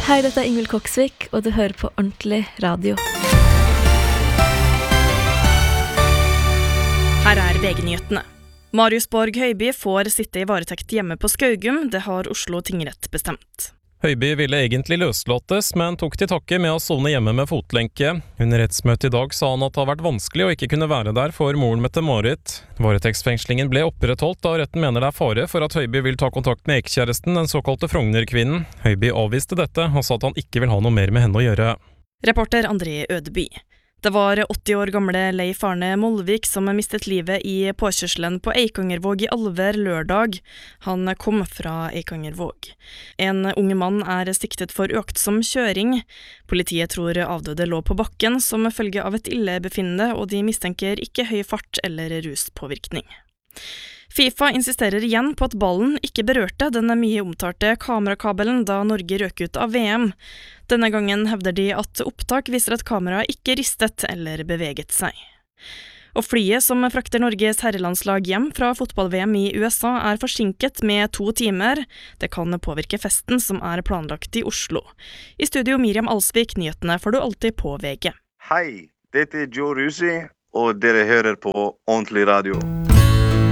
Hei, dette Ingvild Koksvik, og du hører på Ordentlig Radio. Her VG-nyhetene. Marius Borg Høiby får sitte i varetekt hjemme på Skaugum, det har Oslo tingrett bestemt. Høiby ville egentlig løslates, men tok til takke med å sone hjemme med fotlenke. Under rettsmøtet i dag sa han at det har vært vanskelig å ikke kunne være der for moren Mette-Marit. Varetektsfengslingen ble opprettholdt da retten mener det er fare for at Høiby vil ta kontakt med ekskjæresten, den såkalte Frogner-kvinnen. Høiby avviste dette og sa at han ikke vil ha noe mer med henne å gjøre. Reporter André Ødeby. Det var 80 år gamle Leif Arne Molvik som mistet livet i påkjørselen på Eikangervåg i Alver lørdag. Han kom fra Eikangervåg. En unge mann er siktet for uaktsom kjøring. Politiet tror avdøde lå på bakken som følge av et illebefinnende, og de mistenker ikke høy fart eller ruspåvirkning. FIFA insisterer igjen på at ballen ikke berørte den mye omtalte kamerakabelen da Norge røk ut av VM. Denne gangen hevder de at opptak viser at kameraet ikke ristet eller beveget seg. Og flyet som frakter Norges herrelandslag hjem fra fotball-VM i USA er forsinket med 2 timer. Det kan påvirke festen som er planlagt i Oslo. I studio Miriam Alsvik, nyhetene får du alltid på VG. Hei, dette Joe Rusi, og dere hører på Ordentlig Radio.